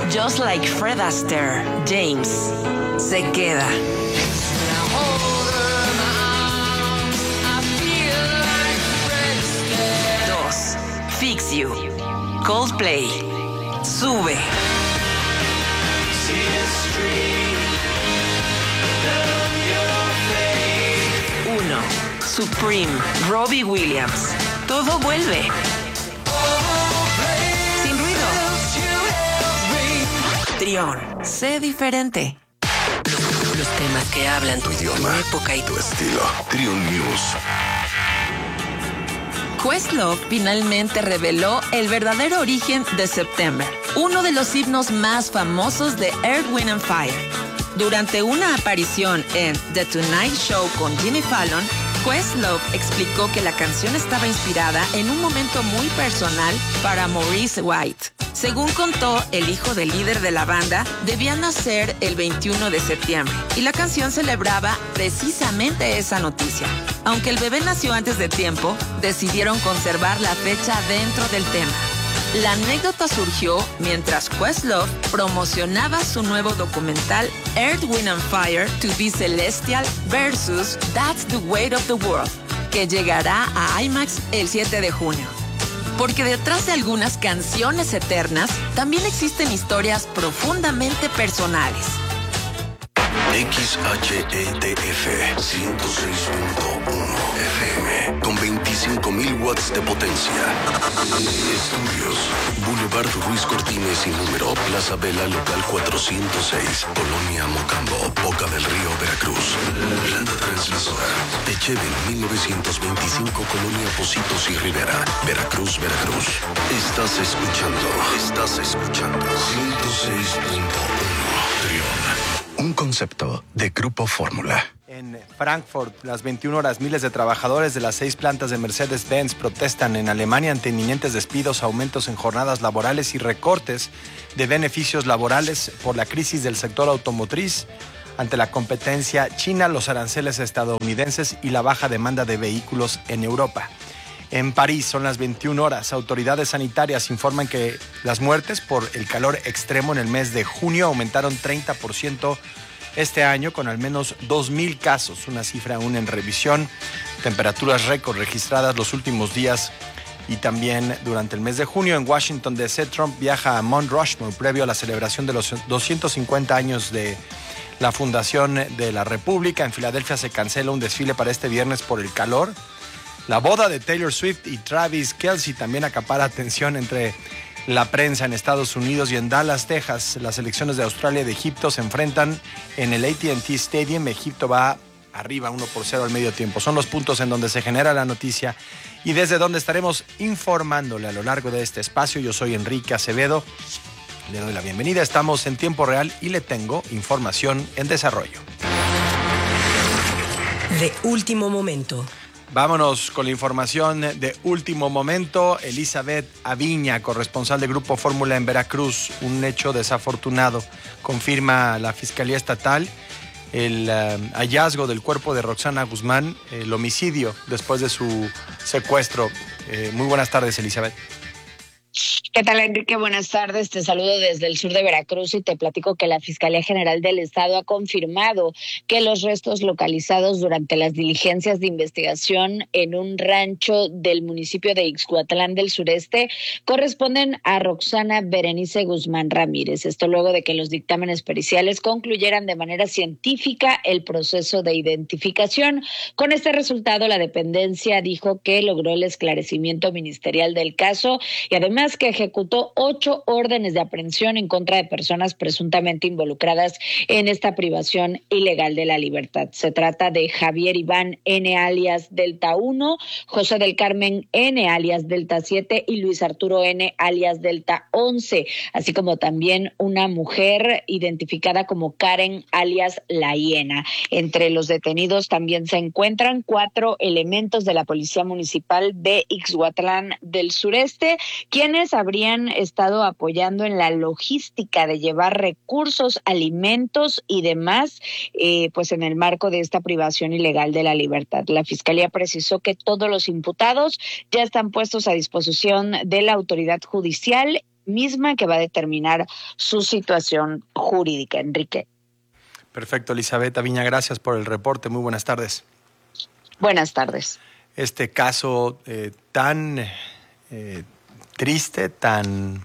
Just like Fred Astaire, James se queda. 2. Fix You, Coldplay, sube. 1. Supreme, Robbie Williams, todo vuelve. Sin ruido. Trión, sé diferente. Los temas que hablan tu idioma, época y tu estilo. Trión News. Questlove finalmente reveló el verdadero origen de September, uno de los himnos más famosos de Earth, Wind and Fire. Durante una aparición en The Tonight Show con Jimmy Fallon, Questlove explicó que la canción estaba inspirada en un momento muy personal para Maurice White. Según contó, el hijo del líder de la banda debía nacer el 21 de septiembre y la canción celebraba precisamente esa noticia. Aunque el bebé nació antes de tiempo, decidieron conservar la fecha dentro del tema. La anécdota surgió mientras Questlove promocionaba su nuevo documental Earth, Wind and Fire to be Celestial versus That's the Weight of the World, que llegará a IMAX el 7 de junio. Porque detrás de algunas canciones eternas, también existen historias profundamente personales. XHETF 106.1 FM con 25.000 watts de potencia. Estudios Boulevard Ruiz Cortines y número Plaza Vela Local 406, Colonia Mocambo, Boca del Río, Veracruz. Planta transmisora Echeven 1925, Colonia Pocitos y Rivera, Veracruz, Veracruz. Estás escuchando 106.1 Trión. Un concepto de Grupo Fórmula. En Frankfurt, las 21 horas, miles de trabajadores de las 6 plantas de Mercedes-Benz protestan en Alemania ante inminentes despidos, aumentos en jornadas laborales y recortes de beneficios laborales por la crisis del sector automotriz, ante la competencia china, los aranceles estadounidenses y la baja demanda de vehículos en Europa. En París son las 21 horas. Autoridades sanitarias informan que las muertes por el calor extremo en el mes de junio aumentaron 30% este año, con al menos 2,000 casos, una cifra aún en revisión. Temperaturas récord registradas los últimos días y también durante el mes de junio. En Washington D.C., Trump viaja a Mount Rushmore previo a la celebración de los 250 años de la fundación de la República. En Filadelfia se cancela un desfile para este viernes por el calor. La boda de Taylor Swift y Travis Kelce también acapara atención entre la prensa en Estados Unidos. Y en Dallas, Texas, las selecciones de Australia y de Egipto se enfrentan en el AT&T Stadium. Egipto va arriba 1-0 al medio tiempo. Son los puntos en donde se genera la noticia y desde donde estaremos informándole a lo largo de este espacio. Yo soy Enrique Acevedo. Le doy la bienvenida. Estamos en tiempo real y le tengo información en desarrollo. De último momento. Vámonos con la información de último momento. Elizabeth Aviña, corresponsal de Grupo Fórmula en Veracruz. Un hecho desafortunado. Confirma la Fiscalía Estatal el hallazgo del cuerpo de Roxana Guzmán, el homicidio después de su secuestro. Muy buenas tardes, Elizabeth. ¿Qué tal, Enrique? Buenas tardes. Te saludo desde el sur de Veracruz y te platico que la Fiscalía General del Estado ha confirmado que los restos localizados durante las diligencias de investigación en un rancho del municipio de Ixhuatlán del Sureste corresponden a Roxana Berenice Guzmán Ramírez. Esto luego de que los dictámenes periciales concluyeran de manera científica el proceso de identificación. Con este resultado, la dependencia dijo que logró el esclarecimiento ministerial del caso y además que ejecutó 8 órdenes de aprehensión en contra de personas presuntamente involucradas en esta privación ilegal de la libertad. Se trata de Javier Iván N. alias Delta 1, José del Carmen N. alias Delta 7 y Luis Arturo N. alias Delta 11, así como también una mujer identificada como Karen alias La Hiena. Entre los detenidos también se encuentran 4 elementos de la Policía Municipal de Ixhuatlán del Sureste, quienes habrían estado apoyando en la logística de llevar recursos, alimentos y demás, pues en el marco de esta privación ilegal de la libertad. La Fiscalía precisó que todos los imputados ya están puestos a disposición de la autoridad judicial misma que va a determinar su situación jurídica, Enrique. Perfecto, Elizabeth Aviña, gracias por el reporte. Muy buenas tardes. Buenas tardes. Este caso tan triste, tan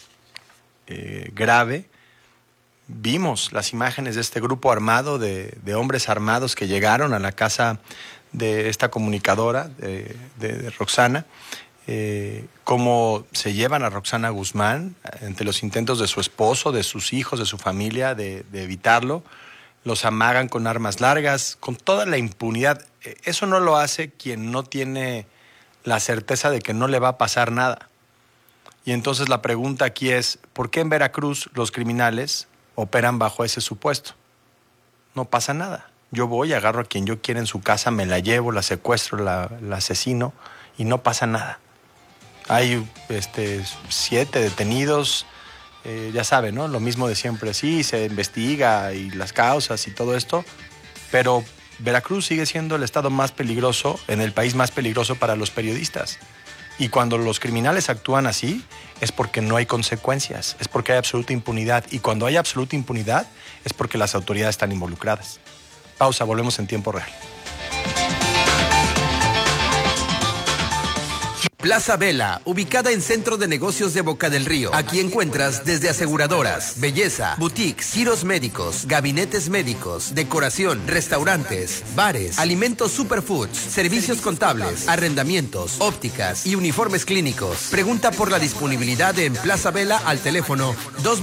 grave. Vimos las imágenes de este grupo armado, de hombres armados que llegaron a la casa de esta comunicadora, de Roxana, cómo se llevan a Roxana Guzmán ante los intentos de su esposo, de sus hijos, de su familia, de evitarlo. Los amagan con armas largas, con toda la impunidad. Eso no lo hace quien no tiene la certeza de que no le va a pasar nada. Y entonces la pregunta aquí es, ¿por qué en Veracruz los criminales operan bajo ese supuesto? No pasa nada. Yo voy, agarro a quien yo quiera en su casa, me la llevo, la secuestro, la asesino y no pasa nada. Hay 7 detenidos, ya saben, ¿no? Lo mismo de siempre. Sí, se investiga y las causas y todo esto, pero Veracruz sigue siendo el estado más peligroso, en el país más peligroso para los periodistas. Y cuando los criminales actúan así, es porque no hay consecuencias, es porque hay absoluta impunidad. Y cuando hay absoluta impunidad, es porque las autoridades están involucradas. Pausa, volvemos en tiempo real. Plaza Vela, ubicada en Centro de Negocios de Boca del Río. Aquí encuentras desde aseguradoras, belleza, boutiques, giros médicos, gabinetes médicos, decoración, restaurantes, bares, alimentos superfoods, servicios contables, arrendamientos, ópticas y uniformes clínicos. Pregunta por la disponibilidad en Plaza Vela al teléfono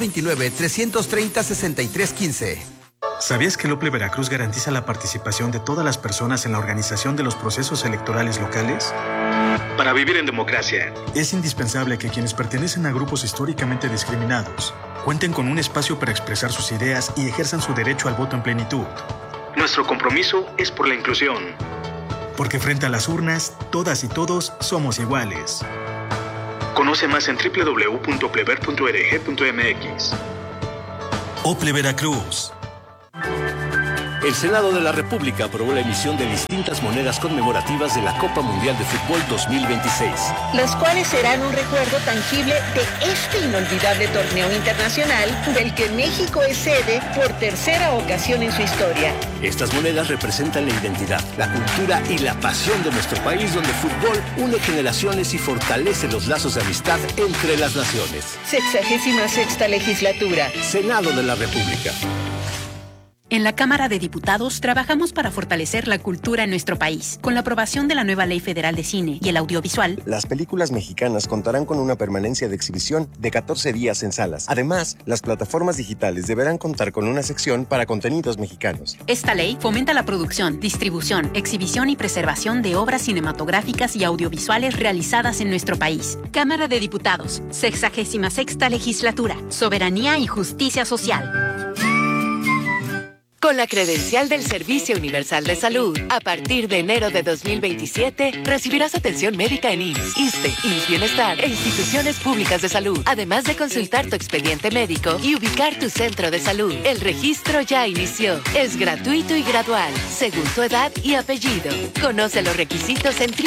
229-330-6315. ¿Sabías que el OPLE Veracruz garantiza la participación de todas las personas en la organización de los procesos electorales locales? Para vivir en democracia, es indispensable que quienes pertenecen a grupos históricamente discriminados cuenten con un espacio para expresar sus ideas y ejerzan su derecho al voto en plenitud. Nuestro compromiso es por la inclusión. Porque frente a las urnas, todas y todos somos iguales. Conoce más en www.oplever.org.mx. OPLE Veracruz. El Senado de la República aprobó la emisión de distintas monedas conmemorativas de la Copa Mundial de Fútbol 2026. Las cuales serán un recuerdo tangible de este inolvidable torneo internacional del que México es sede por tercera ocasión en su historia. Estas monedas representan la identidad, la cultura y la pasión de nuestro país, donde el fútbol une generaciones y fortalece los lazos de amistad entre las naciones. 66ª legislatura. Senado de la República. En la Cámara de Diputados trabajamos para fortalecer la cultura en nuestro país. Con la aprobación de la nueva Ley Federal de Cine y el Audiovisual, las películas mexicanas contarán con una permanencia de exhibición de 14 días en salas. Además, las plataformas digitales deberán contar con una sección para contenidos mexicanos. Esta ley fomenta la producción, distribución, exhibición y preservación de obras cinematográficas y audiovisuales realizadas en nuestro país. Cámara de Diputados, 66ª Legislatura, Soberanía y Justicia Social. Con la credencial del Servicio Universal de Salud, a partir de enero de 2027, recibirás atención médica en IMSS, ISSSTE, IMSS Bienestar e instituciones públicas de salud, además de consultar tu expediente médico y ubicar tu centro de salud. El registro ya inició. Es gratuito y gradual, según tu edad y apellido. Conoce los requisitos en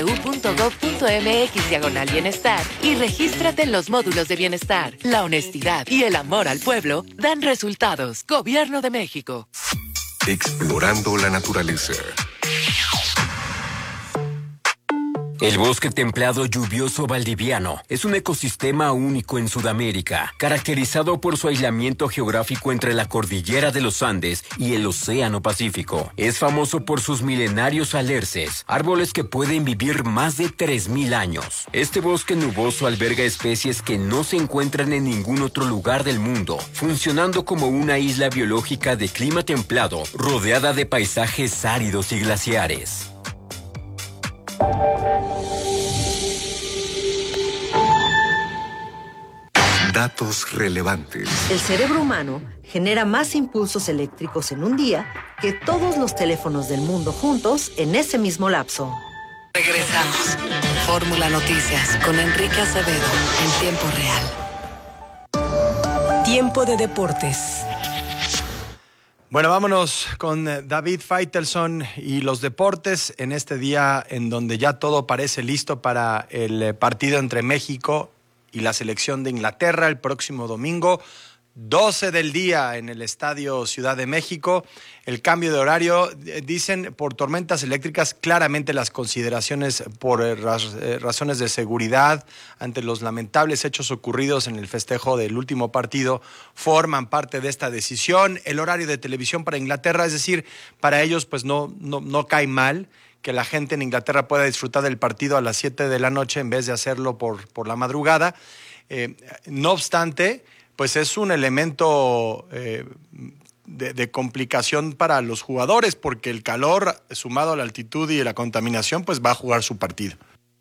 www.gov.mx/bienestar y regístrate en los módulos de bienestar. La honestidad y el amor al pueblo dan resultados. Gobierno de México. Explorando la naturaleza. El bosque templado lluvioso valdiviano es un ecosistema único en Sudamérica, caracterizado por su aislamiento geográfico entre la cordillera de los Andes y el Océano Pacífico. Es famoso por sus milenarios alerces, árboles que pueden vivir más de 3.000 años. Este bosque nuboso alberga especies que no se encuentran en ningún otro lugar del mundo, funcionando como una isla biológica de clima templado, rodeada de paisajes áridos y glaciares. Datos relevantes. El cerebro humano genera más impulsos eléctricos en un día que todos los teléfonos del mundo juntos en ese mismo lapso. Regresamos. Fórmula Noticias con Enrique Acevedo en tiempo real. Tiempo de deportes. Bueno, vámonos con David Faitelson y los deportes en este día en donde ya todo parece listo para el partido entre México y la selección de Inglaterra el próximo domingo, 12 del día en el Estadio Ciudad de México. El cambio de horario, dicen, por tormentas eléctricas, claramente las consideraciones por razones de seguridad ante los lamentables hechos ocurridos en el festejo del último partido forman parte de esta decisión. El horario de televisión para Inglaterra, es decir, para ellos pues no cae mal que la gente en Inglaterra pueda disfrutar del partido a las 7 de la noche en vez de hacerlo por la madrugada. No obstante, pues es un elemento de complicación para los jugadores, porque el calor sumado a la altitud y la contaminación pues va a jugar su partido.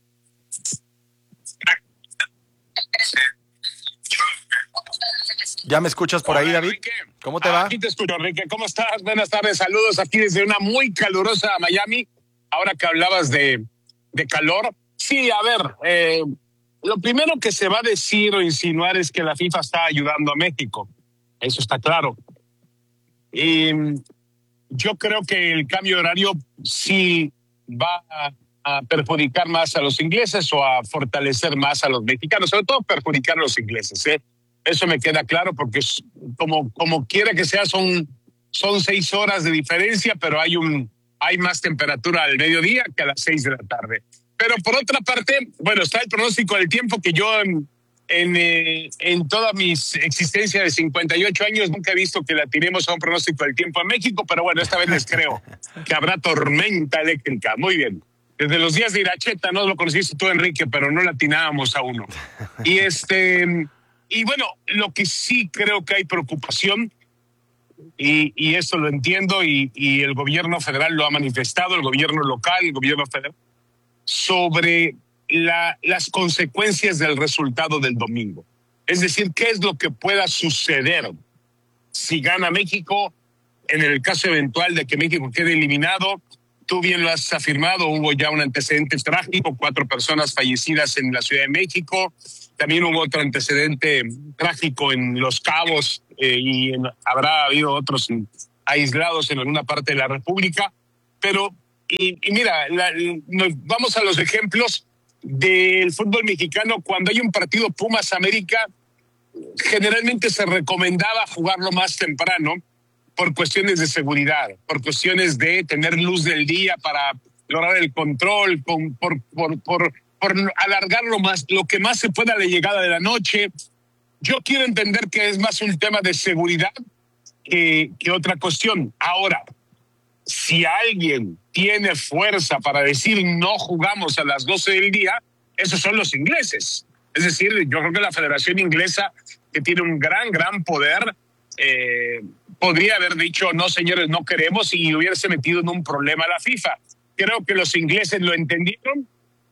¿Ya me escuchas por ahí, David? Enrique. ¿Cómo te va? Aquí te escucho, Enrique. ¿Cómo estás? Buenas tardes, saludos aquí desde una muy calurosa Miami. Ahora que hablabas de calor, sí, a ver, lo primero que se va a decir o insinuar es que la FIFA está ayudando a México. Eso está claro. Y yo creo que el cambio de horario sí va a perjudicar más a los ingleses o a fortalecer más a los mexicanos, sobre todo perjudicar a los ingleses, ¿eh? Eso me queda claro, porque como quiera que sea, son 6 horas de diferencia, pero hay más temperatura al mediodía que a las 6 de la tarde. Pero por otra parte, bueno, está el pronóstico del tiempo, que yo en toda mi existencia de 58 años nunca he visto que la tiremos a un pronóstico del tiempo a México, pero bueno, esta vez les creo que habrá tormenta eléctrica. Muy bien. Desde los días de Iracheta, no lo conociste tú, Enrique, pero no la atinábamos a uno. Y bueno, lo que sí creo que hay preocupación, y esto lo entiendo, y el gobierno federal lo ha manifestado, el gobierno local, el gobierno federal, sobre las consecuencias del resultado del domingo. Es decir, ¿qué es lo que pueda suceder si gana México en el caso eventual de que México quede eliminado? Tú bien lo has afirmado, hubo ya un antecedente trágico, 4 personas fallecidas en la Ciudad de México. También hubo otro antecedente trágico en Los Cabos y habrá habido otros aislados en alguna parte de la República. Pero, y mira, vamos a los ejemplos del fútbol mexicano. Cuando hay un partido Pumas-América, generalmente se recomendaba jugarlo más temprano por cuestiones de seguridad, por cuestiones de tener luz del día para lograr el control, por alargarlo más, lo que más se pueda a la llegada de la noche. Yo quiero entender que es más un tema de seguridad que otra cuestión. Ahora, si alguien tiene fuerza para decir no jugamos a las 12 del día, esos son los ingleses. Es decir, yo creo que la Federación Inglesa, que tiene un gran poder, podría haber dicho, no señores, no queremos, y hubiese metido en un problema a la FIFA. Creo que los ingleses lo entendieron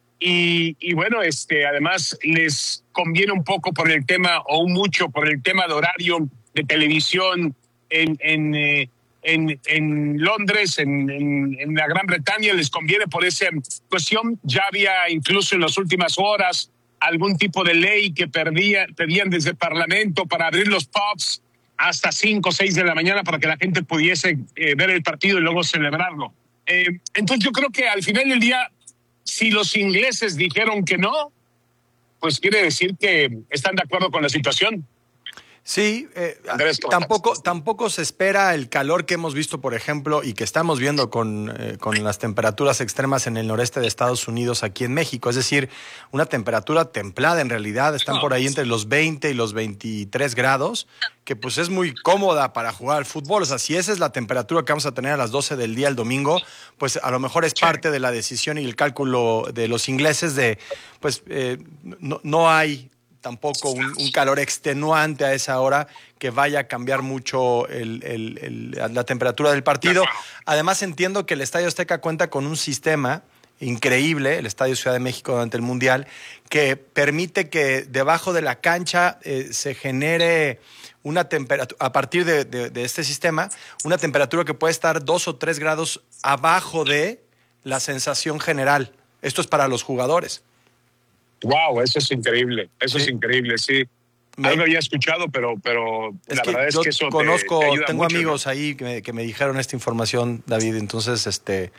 y bueno, además les conviene un poco por el tema, o mucho por el tema de horario de televisión en Londres, en la Gran Bretaña, les conviene por esa cuestión. Ya había incluso en las últimas horas algún tipo de ley que pedían desde el Parlamento para abrir los pubs hasta 5 o 6 de la mañana para que la gente pudiese ver el partido y luego celebrarlo. Entonces yo creo que al final del día, si los ingleses dijeron que no, pues quiere decir que están de acuerdo con la situación. Sí, Andrés, tampoco se espera el calor que hemos visto, por ejemplo, y que estamos viendo con las temperaturas extremas en el noreste de Estados Unidos, aquí en México. Es decir, una temperatura templada en realidad, están por ahí entre los 20 y los 23 grados, que pues es muy cómoda para jugar al fútbol. O sea, si esa es la temperatura que vamos a tener a las 12 del día el domingo, pues a lo mejor es parte de la decisión y el cálculo de los ingleses de, pues no hay tampoco un calor extenuante a esa hora que vaya a cambiar mucho la temperatura del partido. Además, entiendo que el Estadio Azteca cuenta con un sistema increíble, el Estadio Ciudad de México durante el Mundial, que permite que debajo de la cancha se genere una temperatura, a partir de este sistema, una temperatura que puede estar 2 o 3 grados abajo de la sensación general. Esto es para los jugadores. Wow, eso es increíble, es increíble, sí. Algo había escuchado, pero la verdad es que eso conozco, te ayuda tengo mucho, amigos ¿no? ahí que me dijeron esta información, David, entonces te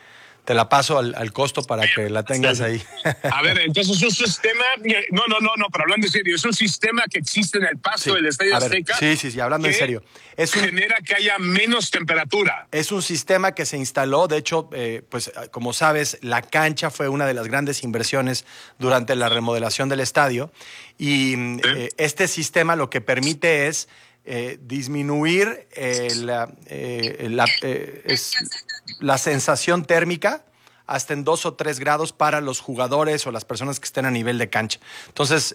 Te la paso al costo para que la tengas ahí. A ver, entonces un sistema, no, pero hablando en serio, es un sistema que existe en el pasto del Estadio Azteca. Sí, hablando en serio. Genera que haya menos temperatura. Es un sistema que se instaló, de hecho, pues como sabes, la cancha fue una de las grandes inversiones durante la remodelación del estadio y este sistema lo que permite es disminuir la sensación térmica hasta en 2 o 3 grados para los jugadores o las personas que estén a nivel de cancha. Entonces,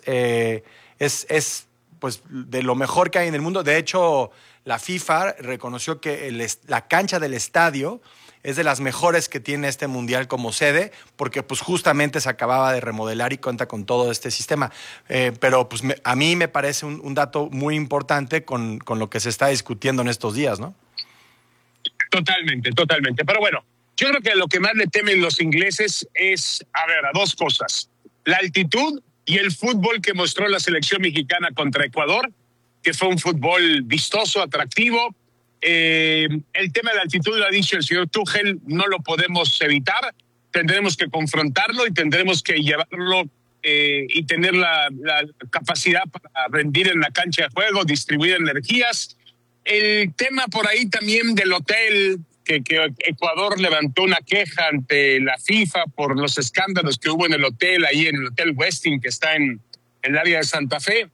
es pues de lo mejor que hay en el mundo. De hecho, la FIFA reconoció que la cancha del estadio es de las mejores que tiene este mundial como sede, porque pues justamente se acababa de remodelar y cuenta con todo este sistema. Pero pues a mí me parece un dato muy importante con lo que se está discutiendo en estos días, ¿no? Totalmente. Pero bueno, yo creo que lo que más le temen los ingleses es, a 2 cosas. La altitud y el fútbol que mostró la selección mexicana contra Ecuador, que fue un fútbol vistoso, atractivo. El tema de la altitud, lo ha dicho el señor Tuchel, no lo podemos evitar. Tendremos que confrontarlo y tendremos que llevarlo y tener la capacidad para rendir en la cancha de juego, distribuir energías. El tema por ahí también del hotel, que Ecuador levantó una queja ante la FIFA por los escándalos que hubo en el hotel, ahí en el Hotel Westin, que está en el área de Santa Fe.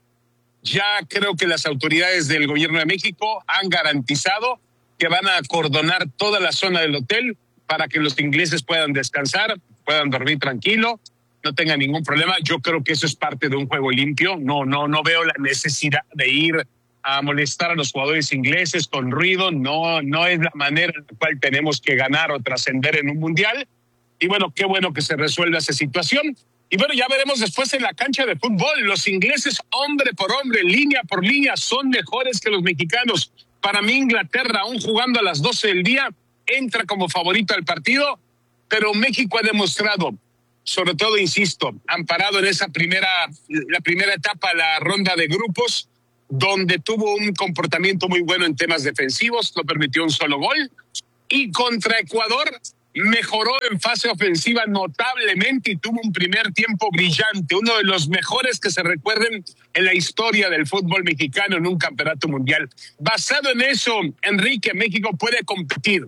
Ya creo que las autoridades del gobierno de México han garantizado que van a acordonar toda la zona del hotel para que los ingleses puedan descansar, puedan dormir tranquilo, no tengan ningún problema. Yo creo que eso es parte de un juego limpio. No veo la necesidad de ir a molestar a los jugadores ingleses con ruido. No es la manera en la cual tenemos que ganar o trascender en un mundial. Y bueno, qué bueno que se resuelva esa situación. Y bueno, ya veremos después en la cancha de fútbol. Los ingleses, hombre por hombre, línea por línea, son mejores que los mexicanos. Para mí, Inglaterra, aún jugando a las 12 del día, entra como favorito al partido. Pero México ha demostrado, sobre todo, insisto, amparado en la primera etapa, la ronda de grupos, donde tuvo un comportamiento muy bueno en temas defensivos, no permitió un solo gol. Y contra Ecuador mejoró en fase ofensiva notablemente y tuvo un primer tiempo brillante, uno de los mejores que se recuerden en la historia del fútbol mexicano en un campeonato mundial. Basado en eso, Enrique, México puede competir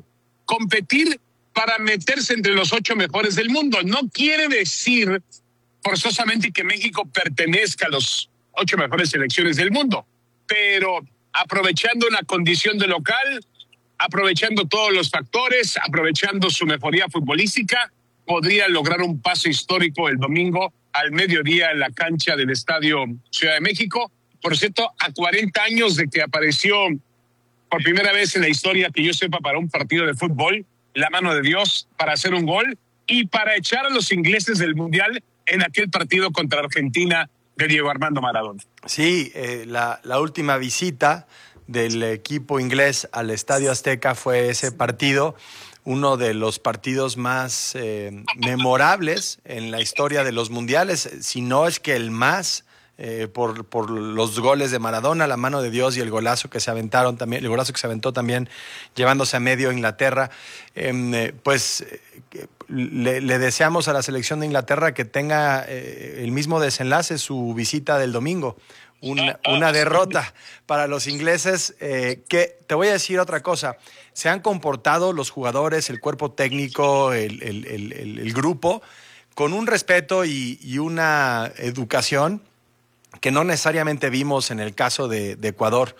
para meterse entre los 8 mejores del mundo. No quiere decir forzosamente que México pertenezca a los 8 mejores selecciones del mundo, pero aprovechando una condición de local, aprovechando todos los factores, aprovechando su mejoría futbolística, podría lograr un paso histórico el domingo al mediodía en la cancha del Estadio Ciudad de México. Por cierto, a 40 años de que apareció por primera vez en la historia, que yo sepa, para un partido de fútbol, la mano de Dios para hacer un gol y para echar a los ingleses del Mundial en aquel partido contra Argentina de Diego Armando Maradona. Sí, la última visita del equipo inglés al Estadio Azteca fue ese partido, uno de los partidos más memorables en la historia de los mundiales, si no es que el más, por los goles de Maradona, la mano de Dios y el golazo que se aventaron también, el golazo que se aventó también llevándose a medio Inglaterra. Pues le deseamos a la selección de Inglaterra que tenga el mismo desenlace su visita del domingo. Una derrota para los ingleses, que te voy a decir otra cosa, se han comportado los jugadores, el cuerpo técnico, el grupo, con un respeto y una educación que no necesariamente vimos en el caso de Ecuador.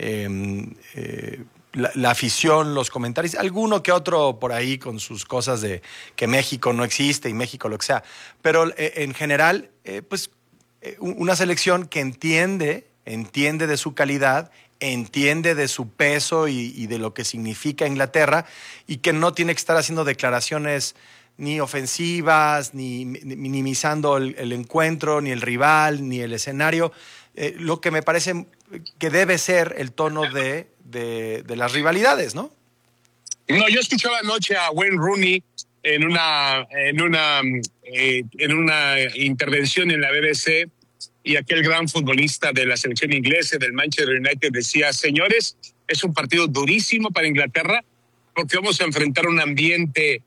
La afición, los comentarios, alguno que otro por ahí con sus cosas de que México no existe y México lo que sea, pero en general, pues una selección que entiende de su calidad, entiende de su peso y de lo que significa Inglaterra, y que no tiene que estar haciendo declaraciones ni ofensivas, ni minimizando el encuentro, ni el rival, ni el escenario. Lo que me parece que debe ser el tono de las rivalidades, ¿no? No, yo escuchaba anoche a Wayne Rooney en una intervención en la BBC, y aquel gran futbolista de la selección inglesa del Manchester United decía: señores, es un partido durísimo para Inglaterra porque vamos a enfrentar un ambiente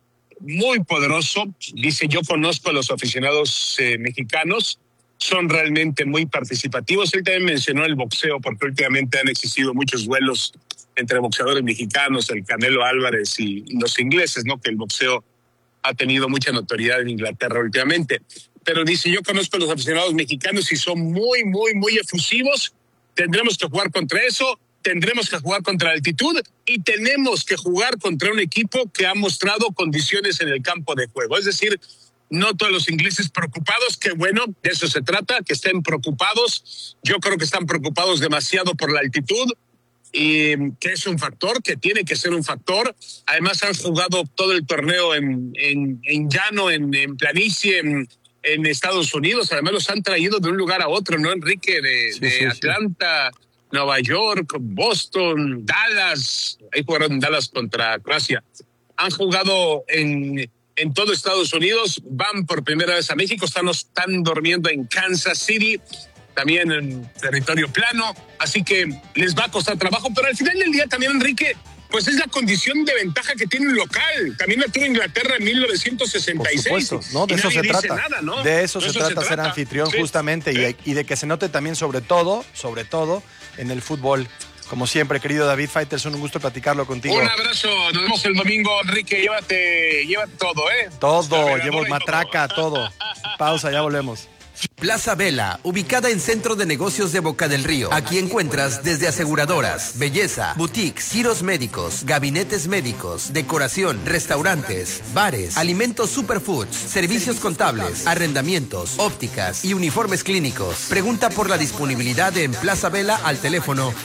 muy poderoso. Dice, yo conozco a los aficionados mexicanos, son realmente muy participativos. Él también mencionó el boxeo, porque últimamente han existido muchos duelos entre boxeadores mexicanos, el Canelo Álvarez y los ingleses, ¿no? Que el boxeo ha tenido mucha notoriedad en Inglaterra últimamente. Pero dice, yo conozco a los aficionados mexicanos y son muy, muy, muy efusivos. Tendremos que jugar contra eso, tendremos que jugar contra la altitud y tenemos que jugar contra un equipo que ha mostrado condiciones en el campo de juego. Es decir, no todos los ingleses preocupados, que bueno, de eso se trata, que estén preocupados. Yo creo que están preocupados demasiado por la altitud, y que es un factor, que tiene que ser un factor. Además han jugado todo el torneo en llano, en planicie, en Estados Unidos. Además los han traído de un lugar a otro, ¿no, Enrique? De Atlanta, Nueva York, Boston, Dallas. Ahí jugaron Dallas contra Croacia. Han jugado en todo Estados Unidos, van por primera vez a México, están durmiendo en Kansas City, también en territorio plano, así que les va a costar trabajo, pero al final del día también, Enrique, pues es la condición de ventaja que tiene un local. También la tuvo Inglaterra en 1966. Por supuesto, no, de eso se trata. Nada, ¿no? De eso se trata ser anfitrión, sí, justamente, sí. Y de que se note también sobre todo, en el fútbol. Como siempre, querido David Faitelson, un gusto platicarlo contigo. Un abrazo, nos vemos el domingo, Enrique, llévate todo, ¿eh? Todo, llevo matraca, todo. Pausa, ya volvemos. Plaza Vela, ubicada en Centro de Negocios de Boca del Río. Aquí encuentras desde aseguradoras, belleza, boutiques, giros médicos, gabinetes médicos, decoración, restaurantes, bares, alimentos superfoods, servicios contables, arrendamientos, ópticas y uniformes clínicos. Pregunta por la disponibilidad en Plaza Vela al teléfono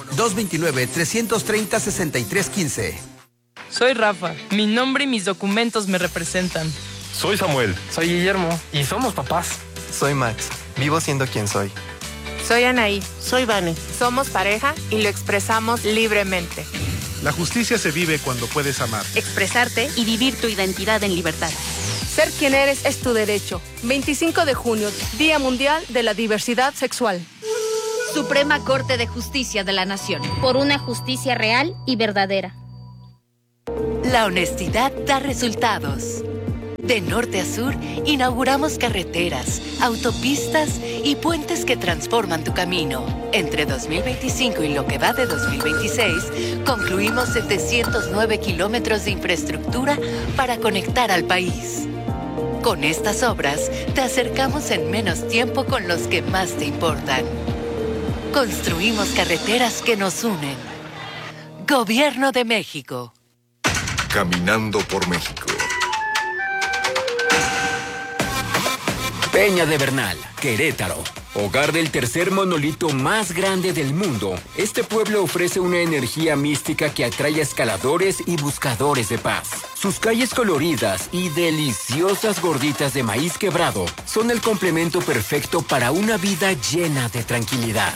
229-330-6315. Soy Rafa. Mi nombre y mis documentos me representan. Soy Samuel. Soy Guillermo. Y somos papás. Soy Max. Vivo siendo quien soy. Soy Anaí. Soy Vane. Somos pareja y lo expresamos libremente. La justicia se vive cuando puedes amar, expresarte y vivir tu identidad en libertad. Ser quien eres es tu derecho. 25 de junio, Día Mundial de la Diversidad Sexual. Suprema Corte de Justicia de la Nación. Por una justicia real y verdadera. La honestidad da resultados. De norte a sur, inauguramos carreteras, autopistas y puentes que transforman tu camino. Entre 2025 y lo que va de 2026, concluimos 709 kilómetros de infraestructura para conectar al país. Con estas obras, te acercamos en menos tiempo con los que más te importan. Construimos carreteras que nos unen. Gobierno de México. Caminando por México. Peña de Bernal, Querétaro. Hogar del tercer monolito más grande del mundo, este pueblo ofrece una energía mística que atrae a escaladores y buscadores de paz. Sus calles coloridas y deliciosas gorditas de maíz quebrado son el complemento perfecto para una vida llena de tranquilidad.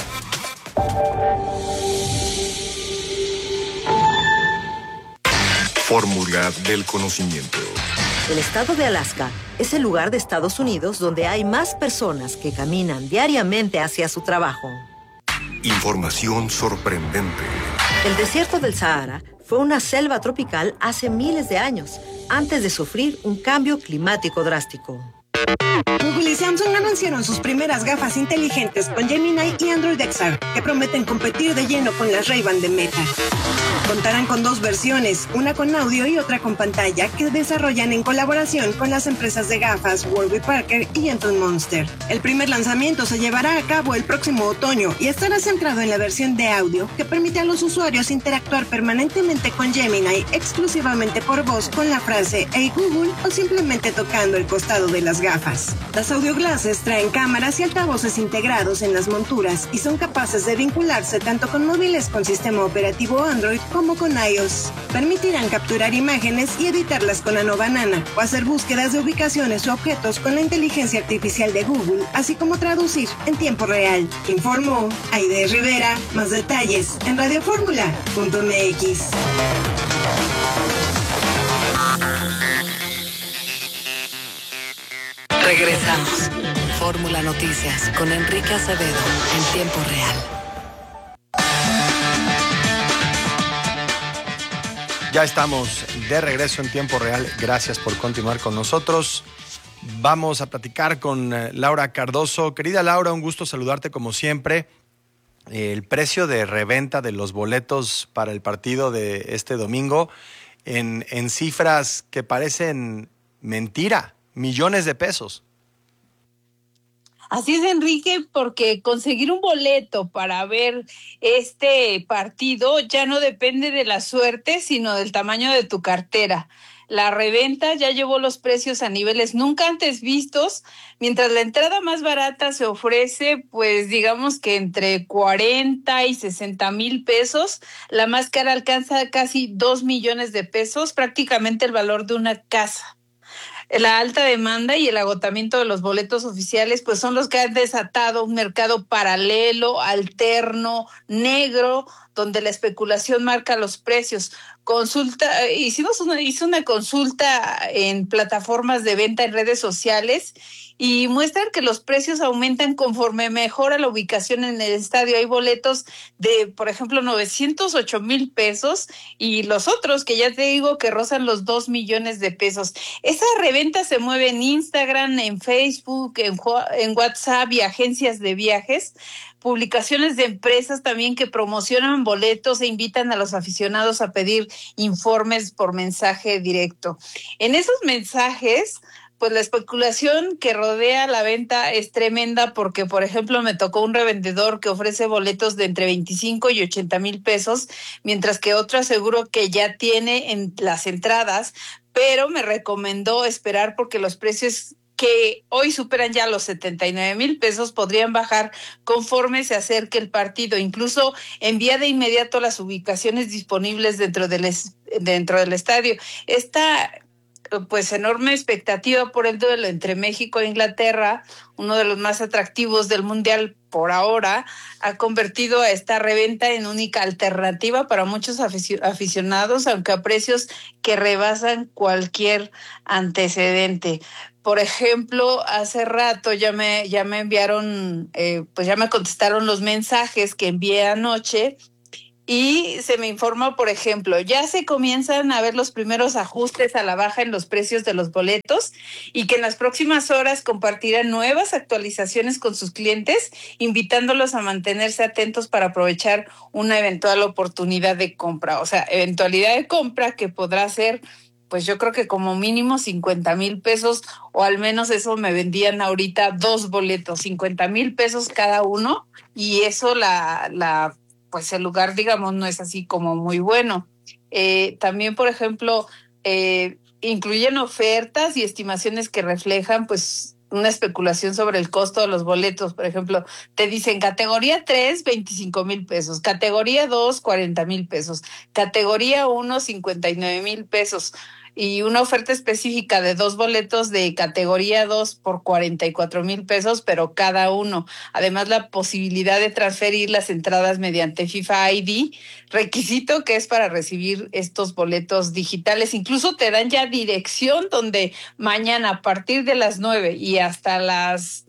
Fórmula del conocimiento. El estado de Alaska es el lugar de Estados Unidos donde hay más personas que caminan diariamente hacia su trabajo. Información sorprendente. El desierto del Sahara fue una selva tropical hace miles de años, antes de sufrir un cambio climático drástico. Google y Samsung anunciaron sus primeras gafas inteligentes con Gemini y Android XR, que prometen competir de lleno con las Ray-Ban de Meta. Contarán con dos versiones, una con audio y otra con pantalla, que desarrollan en colaboración con las empresas de gafas Warby Parker y Anton Monster. El primer lanzamiento se llevará a cabo el próximo otoño y estará centrado en la versión de audio, que permite a los usuarios interactuar permanentemente con Gemini exclusivamente por voz con la frase "Hey Google" o simplemente tocando el costado de las gafas. Las audio glasses traen cámaras y altavoces integrados en las monturas y son capaces de vincularse tanto con móviles con sistema operativo Android como con iOS. Permitirán capturar imágenes y editarlas con Nano Banana o hacer búsquedas de ubicaciones o objetos con la inteligencia artificial de Google, así como traducir en tiempo real. Informó Aide Rivera. Más detalles en radioformula.mx. Regresamos. Fórmula Noticias con Enrique Acevedo en tiempo real. Ya estamos de regreso en tiempo real. Gracias por continuar con nosotros. Vamos a platicar con Laura Cardoso. Querida Laura, un gusto saludarte como siempre. El precio de reventa de los boletos para el partido de este domingo en cifras que parecen mentira, millones de pesos. Así es, Enrique, porque conseguir un boleto para ver este partido ya no depende de la suerte, sino del tamaño de tu cartera. La reventa ya llevó los precios a niveles nunca antes vistos, mientras la entrada más barata se ofrece, pues digamos que entre 40 y 60 mil pesos, la más cara alcanza casi 2 millones de pesos, prácticamente el valor de una casa. La alta demanda y el agotamiento de los boletos oficiales pues son los que han desatado un mercado paralelo, alterno, negro, donde la especulación marca los precios. Hice una consulta en plataformas de venta en redes sociales y muestran que los precios aumentan conforme mejora la ubicación en el estadio. Hay boletos de, por ejemplo, 908 mil pesos y los otros que ya te digo que rozan los 2 millones de pesos. Esa reventa se mueve en Instagram, en Facebook, en WhatsApp y agencias de viajes. Publicaciones de empresas también que promocionan boletos e invitan a los aficionados a pedir informes por mensaje directo. En esos mensajes, pues la especulación que rodea la venta es tremenda porque, por ejemplo, me tocó un revendedor que ofrece boletos de entre 25 y 80 mil pesos, mientras que otro aseguró que ya tiene en las entradas, pero me recomendó esperar porque los precios que hoy superan ya los 79 mil pesos podrían bajar conforme se acerque el partido. Incluso envía de inmediato las ubicaciones disponibles dentro del estadio. Esta pues enorme expectativa por el duelo entre México e Inglaterra, uno de los más atractivos del Mundial por ahora, ha convertido a esta reventa en única alternativa para muchos aficionados, aunque a precios que rebasan cualquier antecedente. Por ejemplo, hace rato ya me enviaron, pues ya me contestaron los mensajes que envié anoche y se me informa, por ejemplo, ya se comienzan a ver los primeros ajustes a la baja en los precios de los boletos y que en las próximas horas compartirán nuevas actualizaciones con sus clientes, invitándolos a mantenerse atentos para aprovechar una eventual oportunidad de compra. O sea, eventualidad de compra que podrá ser, pues yo creo que como mínimo 50 mil pesos, o al menos eso me vendían ahorita 2 boletos, 50 mil pesos cada uno, y eso pues el lugar, digamos, no es así como muy bueno. También, por ejemplo, incluyen ofertas y estimaciones que reflejan, pues, una especulación sobre el costo de los boletos. Por ejemplo, te dicen categoría 3, 25 mil pesos, categoría 2, 40 mil pesos, categoría 1, 59 mil pesos. Y una oferta específica de 2 boletos de categoría 2 por 44 mil pesos, pero cada uno. Además, la posibilidad de transferir las entradas mediante FIFA ID, requisito que es para recibir estos boletos digitales. Incluso te dan ya dirección donde mañana a partir de las 9 y hasta las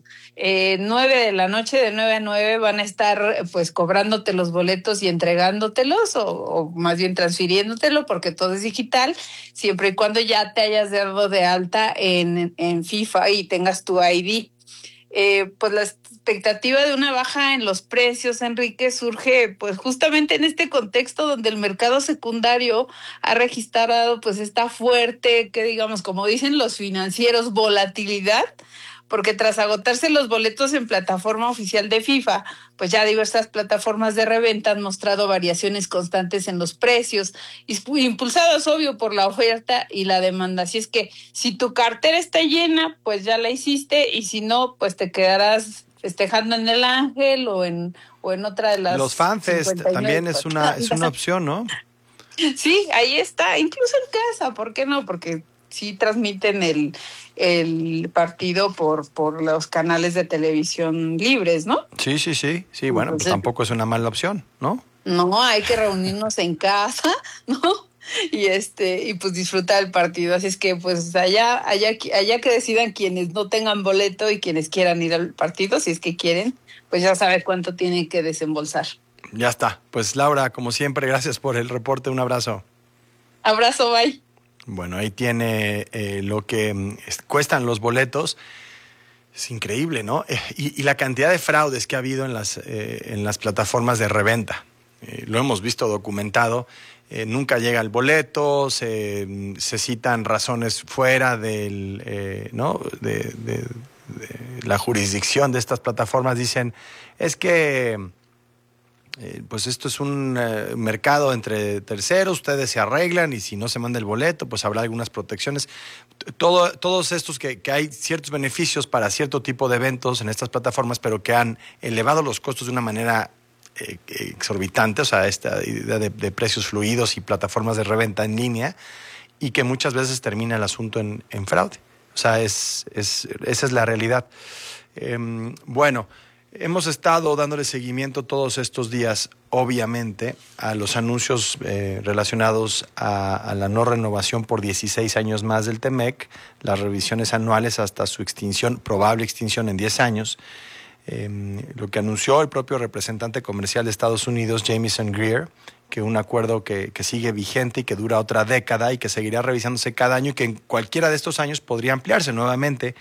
9 de la noche, de 9 a 9, van a estar pues cobrándote los boletos y entregándotelos o más bien transfiriéndotelo porque todo es digital, siempre y cuando ya te hayas dado de alta en FIFA y tengas tu ID. Pues la expectativa de una baja en los precios, Enrique, surge pues justamente en este contexto donde el mercado secundario ha registrado pues esta fuerte, que digamos, como dicen los financieros, volatilidad, porque tras agotarse los boletos en plataforma oficial de FIFA, pues ya diversas plataformas de reventa han mostrado variaciones constantes en los precios, impulsadas, obvio, por la oferta y la demanda. Así es que si tu cartera está llena, pues ya la hiciste, y si no, pues te quedarás festejando en el Ángel o en otra de las... Los FanFest también es una opción, ¿no? Sí, ahí está, incluso en casa, ¿por qué no? Porque sí transmiten el partido por los canales de televisión libres, ¿no? Sí, bueno, entonces, pues tampoco es una mala opción, ¿no? No, hay que reunirnos en casa, ¿no? Y pues disfrutar el partido. Así es que pues allá que decidan quienes no tengan boleto y quienes quieran ir al partido, si es que quieren, pues ya sabe cuánto tienen que desembolsar. Ya está. Pues Laura, como siempre, gracias por el reporte. Un abrazo. Abrazo, bye. Bueno, ahí tiene lo que cuestan los boletos. Es increíble, ¿no? Y la cantidad de fraudes que ha habido en las plataformas de reventa. Lo hemos visto documentado. Nunca llega el boleto, se citan razones fuera del, ¿no? de la jurisdicción de estas plataformas. Dicen, es que pues esto es un mercado entre terceros, ustedes se arreglan y si no se manda el boleto, pues habrá algunas protecciones. Todos estos que hay ciertos beneficios para cierto tipo de eventos en estas plataformas, pero que han elevado los costos de una manera exorbitante, o sea, esta idea de precios fluidos y plataformas de reventa en línea, y que muchas veces termina el asunto en fraude. O sea, esa es la realidad. Bueno, hemos estado dándole seguimiento todos estos días, obviamente, a los anuncios relacionados a la no renovación por 16 años más del TEMEC, las revisiones anuales hasta su extinción, probable extinción en 10 años. Lo que anunció el propio representante comercial de Estados Unidos, Jamieson Greer, que un acuerdo que sigue vigente y que dura otra década y que seguirá revisándose cada año y que en cualquiera de estos años podría ampliarse nuevamente.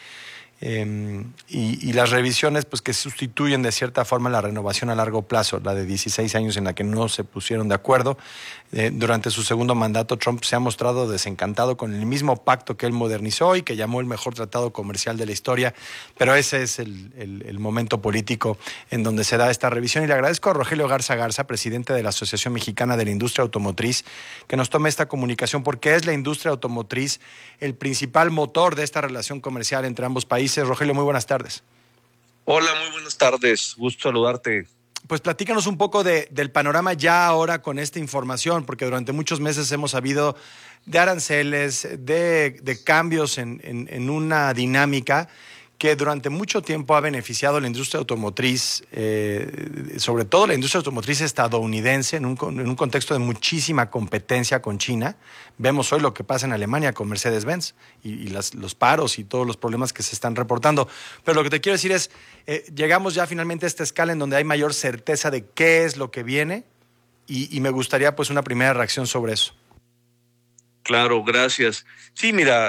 Y las revisiones pues que sustituyen de cierta forma la renovación a largo plazo, la de 16 años en la que no se pusieron de acuerdo. Durante su segundo mandato, Trump se ha mostrado desencantado con el mismo pacto que él modernizó y que llamó el mejor tratado comercial de la historia, pero ese es el momento político en donde se da esta revisión. Y le agradezco a Rogelio Garza Garza, presidente de la Asociación Mexicana de la Industria Automotriz, que nos tome esta comunicación, porque es la industria automotriz el principal motor de esta relación comercial entre ambos países. Rogelio, muy buenas tardes. Hola, muy buenas tardes. Gusto saludarte. Pues platícanos un poco del panorama ya ahora con esta información, porque durante muchos meses hemos sabido de aranceles, de cambios en una dinámica que durante mucho tiempo ha beneficiado a la industria automotriz, sobre todo la industria automotriz estadounidense, en un contexto de muchísima competencia con China. Vemos hoy lo que pasa en Alemania con Mercedes-Benz y los paros y todos los problemas que se están reportando. Pero lo que te quiero decir es, llegamos ya finalmente a esta escala en donde hay mayor certeza de qué es lo que viene y me gustaría pues una primera reacción sobre eso. Claro, gracias. Sí, mira,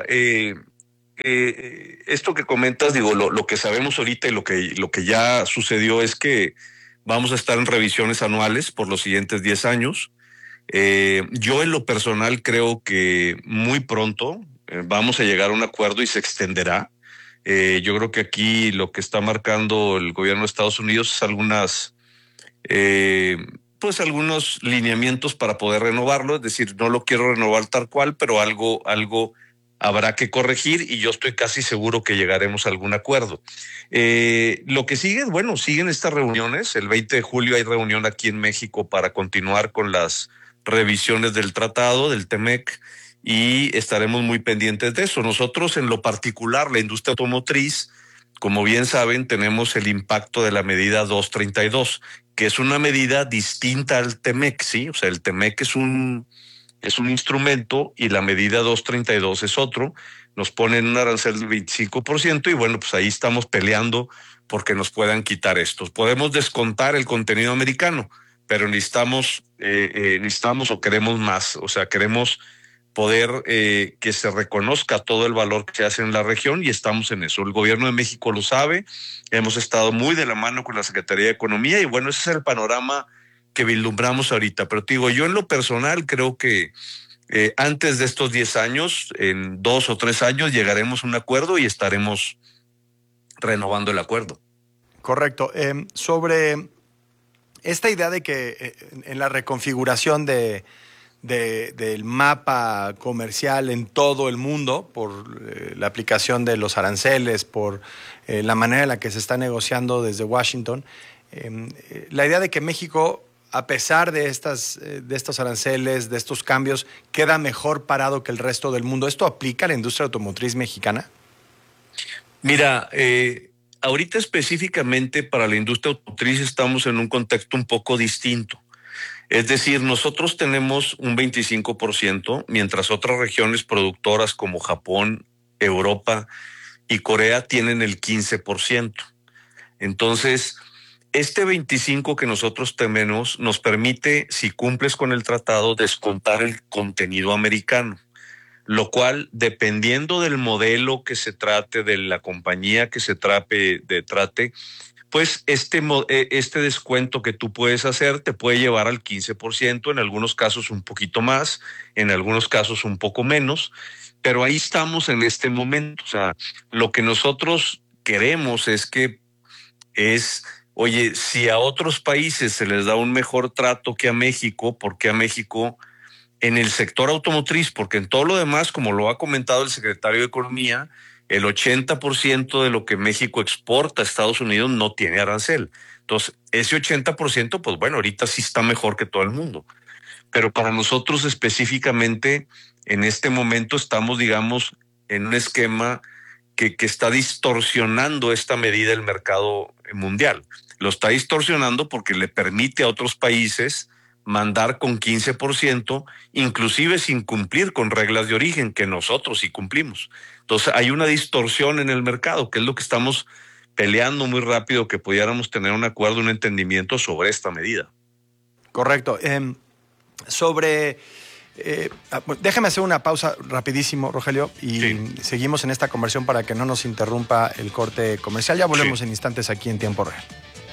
esto que comentas, digo, lo que sabemos ahorita y lo que ya sucedió es que vamos a estar en revisiones anuales por los siguientes 10 años. Yo en lo personal creo que muy pronto vamos a llegar a un acuerdo y se extenderá. Yo creo que aquí lo que está marcando el gobierno de Estados Unidos es algunos lineamientos para poder renovarlo, es decir, no lo quiero renovar tal cual, pero algo habrá que corregir y yo estoy casi seguro que llegaremos a algún acuerdo. Lo que sigue, bueno, siguen estas reuniones. El 20 de julio hay reunión aquí en México para continuar con las revisiones del tratado, del TEMEC, y estaremos muy pendientes de eso. Nosotros, en lo particular, la industria automotriz, como bien saben, tenemos el impacto de la medida 232, que es una medida distinta al TEMEC, ¿sí? O sea, el TEMEC es un instrumento y la medida 232 es otro. Nos ponen un arancel del 25% y bueno, pues ahí estamos peleando porque nos puedan quitar estos. Podemos descontar el contenido americano, pero necesitamos o queremos más. O sea, queremos poder que se reconozca todo el valor que se hace en la región y estamos en eso. El gobierno de México lo sabe, hemos estado muy de la mano con la Secretaría de Economía y bueno, ese es el panorama que vislumbramos ahorita. Pero te digo, yo en lo personal creo que antes de estos 10 años, en 2 o 3 años, llegaremos a un acuerdo y estaremos renovando el acuerdo. Correcto. Sobre esta idea de que en la reconfiguración del mapa comercial en todo el mundo, por la aplicación de los aranceles, por la manera en la que se está negociando desde Washington, la idea de que México, a pesar de estos aranceles, de estos cambios, queda mejor parado que el resto del mundo. ¿Esto aplica a la industria automotriz mexicana? Mira, ahorita específicamente para la industria automotriz estamos en un contexto un poco distinto. Es decir, nosotros tenemos un 25%, mientras otras regiones productoras como Japón, Europa y Corea tienen el 15%. Entonces, Este 25 que nosotros tenemos nos permite, si cumples con el tratado, descontar el contenido americano, lo cual, dependiendo del modelo que se trate, de la compañía que se trate, pues este descuento que tú puedes hacer te puede llevar al 15%, en algunos casos un poquito más, en algunos casos un poco menos, pero ahí estamos en este momento. O sea, lo que nosotros queremos oye, si a otros países se les da un mejor trato que a México, ¿por qué a México en el sector automotriz? Porque en todo lo demás, como lo ha comentado el secretario de Economía, el 80% de lo que México exporta a Estados Unidos no tiene arancel. Entonces, ese 80%, pues bueno, ahorita sí está mejor que todo el mundo. Pero para nosotros específicamente, en este momento estamos, digamos, en un esquema que está distorsionando esta medida el mercado mundial. Lo está distorsionando porque le permite a otros países mandar con 15%, inclusive sin cumplir con reglas de origen, que nosotros sí cumplimos. Entonces hay una distorsión en el mercado, que es lo que estamos peleando muy rápido, que pudiéramos tener un acuerdo, un entendimiento sobre esta medida. Correcto. Déjame hacer una pausa rapidísimo, Rogelio, y seguimos en esta conversación para que no nos interrumpa el corte comercial. Ya volvemos en instantes aquí en Tiempo Real.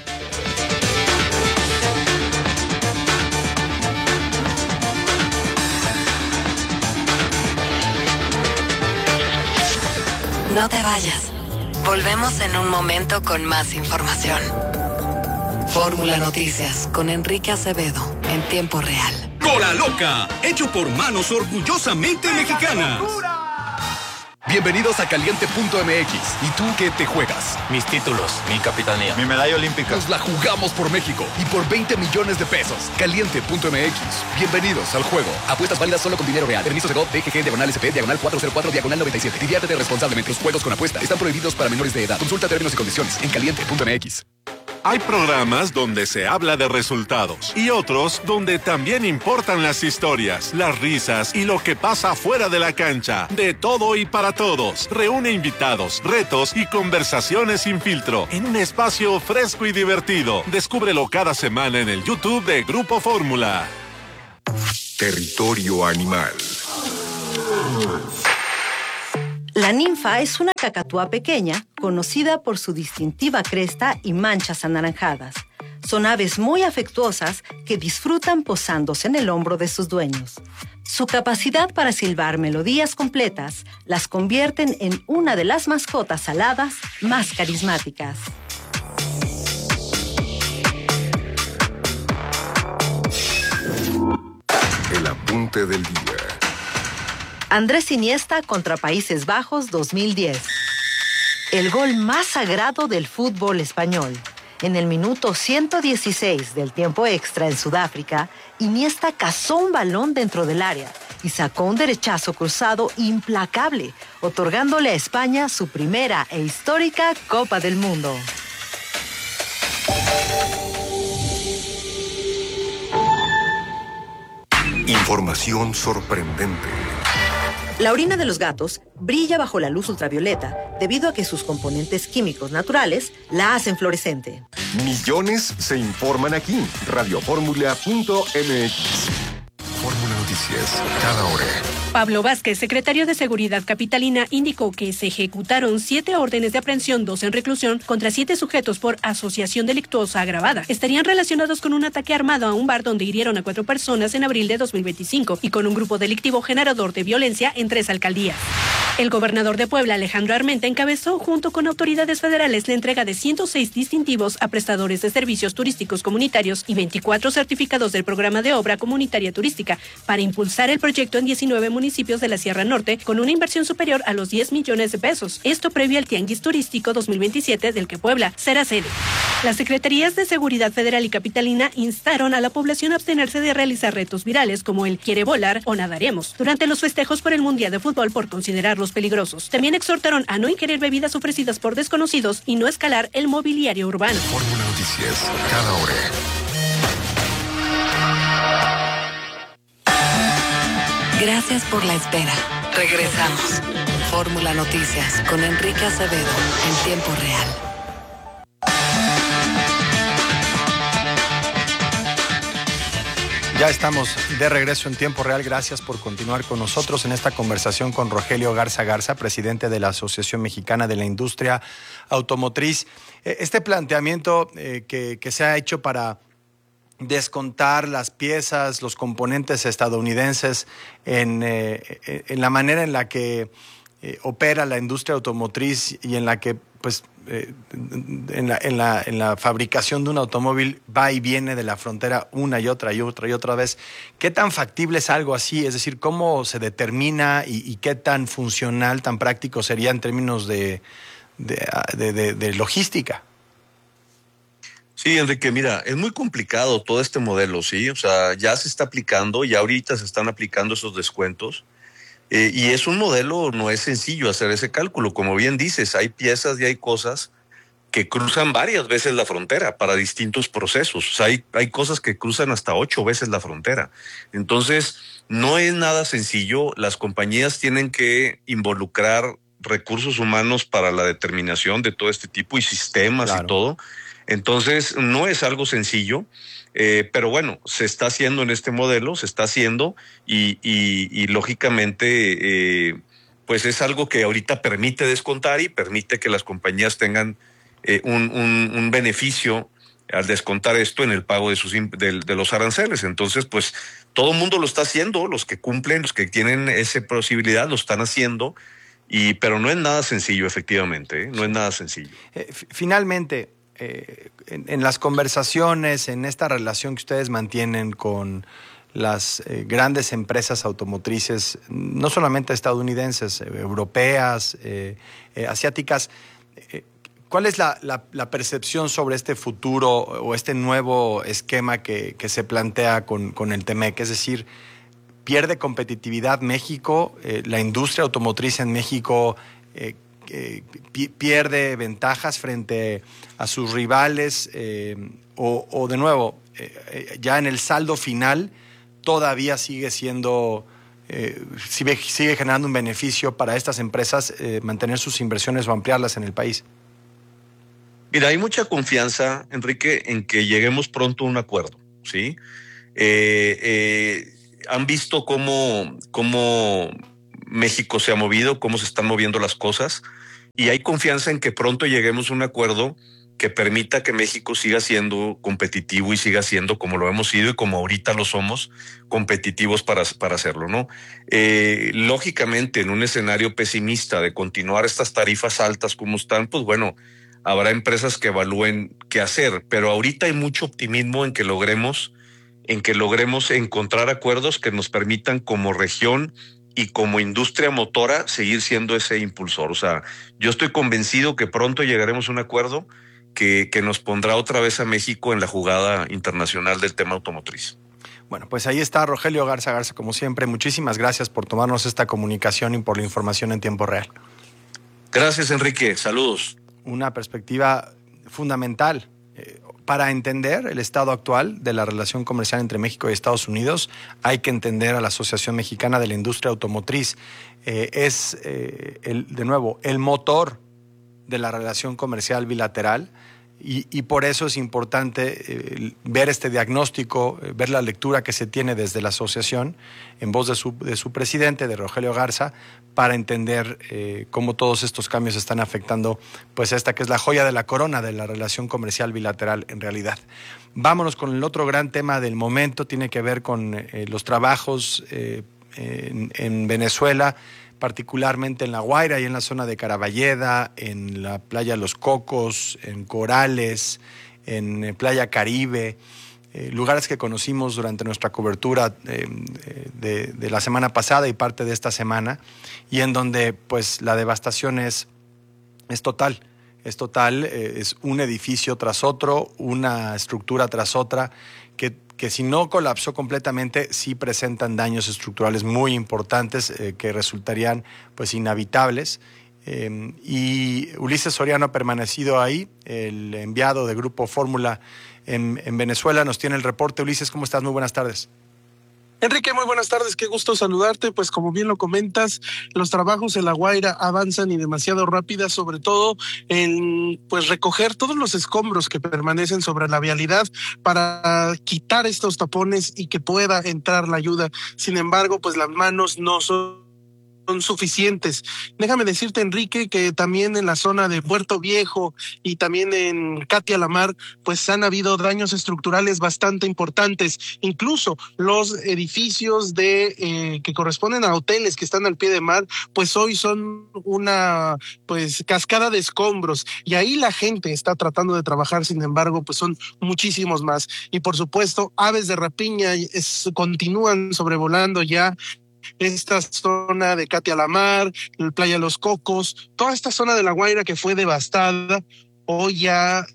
No te vayas. Volvemos en un momento con más información. Fórmula Noticias con Enrique Acevedo en tiempo real. Cola Loca, hecho por manos orgullosamente mexicanas. Bienvenidos a Caliente.mx. ¿Y tú qué te juegas? Mis títulos, mi capitanía, mi medalla olímpica. Nos la jugamos por México y por 20 millones de pesos. Caliente.mx. Bienvenidos al juego. Apuestas válidas solo con dinero real. Permiso de GOV, DGG, /SP, /404, /97. Diviértete responsablemente. Los juegos con apuesta están prohibidos para menores de edad. Consulta términos y condiciones en Caliente.mx. Hay programas donde se habla de resultados y otros donde también importan las historias, las risas y lo que pasa fuera de la cancha. De todo y para todos. Reúne invitados, retos y conversaciones sin filtro en un espacio fresco y divertido. Descúbrelo cada semana en el YouTube de Grupo Fórmula. Territorio Animal. La ninfa es una cacatúa pequeña, conocida por su distintiva cresta y manchas anaranjadas. Son aves muy afectuosas que disfrutan posándose en el hombro de sus dueños. Su capacidad para silbar melodías completas las convierten en una de las mascotas aladas más carismáticas. El apunte del día. Andrés Iniesta contra Países Bajos 2010. El gol más sagrado del fútbol español. En el minuto 116 del tiempo extra en Sudáfrica, Iniesta cazó un balón dentro del área y sacó un derechazo cruzado implacable, otorgándole a España su primera e histórica Copa del Mundo. Información sorprendente. La orina de los gatos brilla bajo la luz ultravioleta debido a que sus componentes químicos naturales la hacen fluorescente. Millones se informan aquí. Radiofórmula.mx. Fórmula Noticias, cada hora. Pablo Vázquez, secretario de Seguridad Capitalina, indicó que se ejecutaron 7 órdenes de aprehensión, 2 en reclusión, contra 7 sujetos por asociación delictuosa agravada. Estarían relacionados con un ataque armado a un bar donde hirieron a 4 personas en abril de 2025 y con un grupo delictivo generador de violencia en 3 alcaldías. El gobernador de Puebla, Alejandro Armenta, encabezó junto con autoridades federales la entrega de 106 distintivos a prestadores de servicios turísticos comunitarios y 24 certificados del programa de obra comunitaria turística para impulsar el proyecto en 19 municipios de la Sierra Norte con una inversión superior a los 10 millones de pesos. Esto previo al Tianguis Turístico 2027 del que Puebla será sede. Las Secretarías de Seguridad Federal y Capitalina instaron a la población a abstenerse de realizar retos virales como el quiere volar o nadaremos durante los festejos por el Mundial de Fútbol por considerarlos peligrosos. También exhortaron a no ingerir bebidas ofrecidas por desconocidos y no escalar el mobiliario urbano. Fórmula Noticias, cada hora. Gracias por la espera. Regresamos. Fórmula Noticias con Enrique Acevedo en tiempo real. Ya estamos de regreso en tiempo real. Gracias por continuar con nosotros en esta conversación con Rogelio Garza Garza, presidente de la Asociación Mexicana de la Industria Automotriz. Este planteamiento que se ha hecho para descontar las piezas, los componentes estadounidenses en la manera en la que opera la industria automotriz y en la que pues en la fabricación de un automóvil va y viene de la frontera una y otra vez. ¿Qué tan factible es algo así? Es decir, ¿cómo se determina y qué tan funcional, tan práctico sería en términos de logística? Sí, Enrique, mira, es muy complicado todo este modelo, ¿sí? O sea, ya se está aplicando, ya ahorita se están aplicando esos descuentos. Y es un modelo, no es sencillo hacer ese cálculo. Como bien dices, hay piezas y hay cosas que cruzan varias veces la frontera para distintos procesos. O sea, hay cosas que cruzan hasta 8 veces la frontera. Entonces, no es nada sencillo. Las compañías tienen que involucrar recursos humanos para la determinación de todo este tipo y sistemas, claro, y todo. Entonces, no es algo sencillo. Pero bueno, se está haciendo en este modelo, se está haciendo y lógicamente pues es algo que ahorita permite descontar y permite que las compañías tengan un beneficio al descontar esto en el pago de los aranceles. Entonces pues todo el mundo lo está haciendo, los que cumplen, los que tienen esa posibilidad lo están haciendo, pero no es nada sencillo, efectivamente, no es nada sencillo. Finalmente, en las conversaciones, en esta relación que ustedes mantienen con las grandes empresas automotrices, no solamente estadounidenses, europeas, asiáticas, ¿cuál es la percepción sobre este futuro o este nuevo esquema que se plantea con el TEMEC? Es decir, ¿pierde competitividad México? ¿La industria automotriz en México pierde ventajas frente a sus rivales o de nuevo, ya en el saldo final todavía sigue siendo, sigue generando un beneficio para estas empresas mantener sus inversiones o ampliarlas en el país? Mira, hay mucha confianza, Enrique, en que lleguemos pronto a un acuerdo, ¿sí? Han visto cómo México se ha movido, cómo se están moviendo las cosas, y hay confianza en que pronto lleguemos a un acuerdo que permita que México siga siendo competitivo y siga siendo, como lo hemos sido y como ahorita lo somos, competitivos para hacerlo, ¿no? Lógicamente, en un escenario pesimista de continuar estas tarifas altas como están, pues bueno, habrá empresas que evalúen qué hacer, pero ahorita hay mucho optimismo en que logremos encontrar acuerdos que nos permitan como región y como industria motora seguir siendo ese impulsor. O sea, yo estoy convencido que pronto llegaremos a un acuerdo que nos pondrá otra vez a México en la jugada internacional del tema automotriz. Bueno, pues ahí está Rogelio Garza Garza, como siempre. Muchísimas gracias por tomarnos esta comunicación y por la información en tiempo real. Gracias, Enrique. Saludos. Una perspectiva fundamental para entender el estado actual de la relación comercial entre México y Estados Unidos. Hay que entender a la Asociación Mexicana de la Industria Automotriz. De nuevo, el motor de la relación comercial bilateral y por eso es importante ver este diagnóstico, ver la lectura que se tiene desde la asociación en voz de su presidente, de Rogelio Garza, para entender cómo todos estos cambios están afectando pues esta que es la joya de la corona de la relación comercial bilateral en realidad. Vámonos con el otro gran tema del momento, tiene que ver con los trabajos en Venezuela, particularmente en La Guaira y en la zona de Caraballeda, en la playa Los Cocos, en Corales, en Playa Caribe, lugares que conocimos durante nuestra cobertura de la semana pasada y parte de esta semana, y en donde pues la devastación es total. Es total, es un edificio tras otro, una estructura tras otra, que si no colapsó completamente, sí presentan daños estructurales muy importantes que resultarían pues inhabitables. Y Ulises Soriano ha permanecido ahí, el enviado de Grupo Fórmula en Venezuela, nos tiene el reporte. Ulises, ¿cómo estás? Muy buenas tardes. Enrique, muy buenas tardes, qué gusto saludarte. Pues como bien lo comentas, los trabajos en La Guaira avanzan y demasiado rápida, sobre todo en pues recoger todos los escombros que permanecen sobre la vialidad para quitar estos tapones y que pueda entrar la ayuda. Sin embargo, pues las manos no son suficientes. Déjame decirte, Enrique, que también en la zona de Puerto Viejo y también en Katia la Mar, pues han habido daños estructurales bastante importantes. Incluso los edificios que corresponden a hoteles que están al pie de mar, pues hoy son una pues cascada de escombros y ahí la gente está tratando de trabajar. Sin embargo, pues son muchísimos más. Y por supuesto, aves de rapiña continúan sobrevolando ya esta zona de Katia la Mar, el Playa Los Cocos, toda esta zona de La Guaira que fue devastada, hoy ya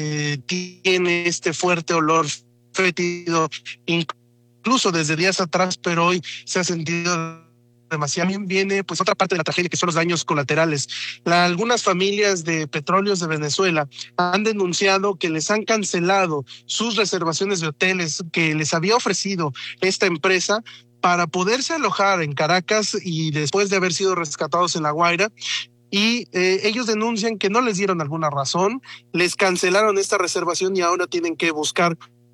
tiene este fuerte olor fétido, incluso desde días atrás, pero hoy se ha sentido demasiado. También viene pues otra parte de la tragedia, que son los daños colaterales. Algunas familias de Petróleos de Venezuela han denunciado que les han cancelado sus reservaciones de hoteles que les había ofrecido esta empresa para poderse alojar en Caracas y después de haber sido rescatados en La Guaira. Y ellos denuncian que no les dieron alguna razón, les cancelaron esta reservación y ahora tienen que buscar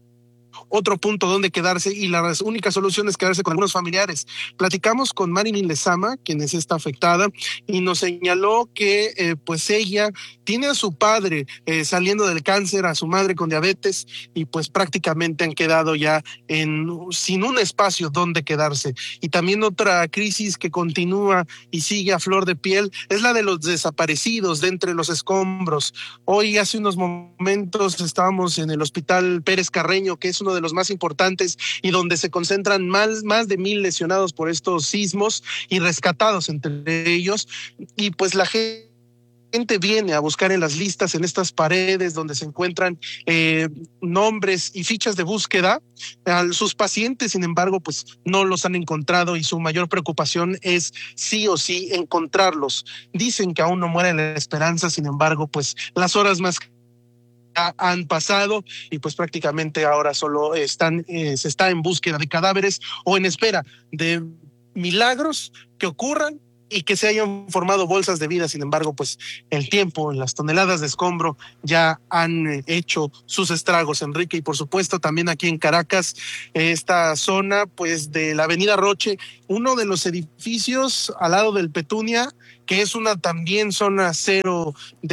otro punto donde quedarse, y la única solución es quedarse con algunos familiares. Platicamos con Marilyn Lezama, quien es esta afectada, y nos señaló que pues ella tiene a su padre saliendo del cáncer, a su madre con diabetes, y pues prácticamente han quedado ya sin un espacio donde quedarse. Y también otra crisis que continúa y sigue a flor de piel es la de los desaparecidos de entre los escombros. Hoy, hace unos momentos, estábamos en el Hospital Pérez Carreño, que es uno de los más importantes y donde se concentran más de 1,000 lesionados por estos sismos y rescatados entre ellos. Y pues la gente viene a buscar en las listas, en estas paredes donde se encuentran nombres y fichas de búsqueda a sus pacientes. Sin embargo, pues no los han encontrado y su mayor preocupación es sí o sí encontrarlos. Dicen que aún no muere la esperanza, sin embargo, pues las horas más han pasado y pues prácticamente ahora solo se está en búsqueda de cadáveres o en espera de milagros que ocurran y que se hayan formado bolsas de vida. Sin embargo, pues el tiempo, las toneladas de escombro ya han hecho sus estragos, Enrique. Y por supuesto también aquí en Caracas, esta zona pues de la Avenida Roche, uno de los edificios al lado del Petunia, que es una también zona cero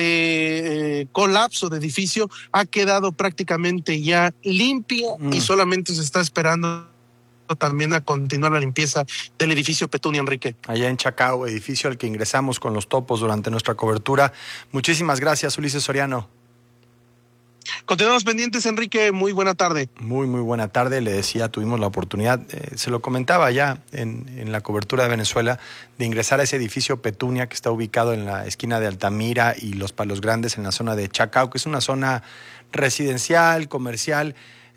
de colapso de edificio, ha quedado prácticamente ya limpia y solamente se está esperando también a continuar la limpieza del edificio Petunia, Enrique. Allá en Chacao, edificio al que ingresamos con los topos durante nuestra cobertura. Muchísimas gracias, Ulises Soriano. Continuamos pendientes, Enrique. Muy buena tarde. Muy buena tarde. Le decía, tuvimos la oportunidad, se lo comentaba ya en la cobertura de Venezuela, de ingresar a ese edificio Petunia que está ubicado en la esquina de Altamira y Los Palos Grandes, en la zona de Chacao, que es una zona residencial, comercial.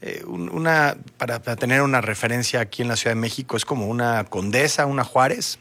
Para tener una referencia aquí en la Ciudad de México, es como una Condesa, una Juárez,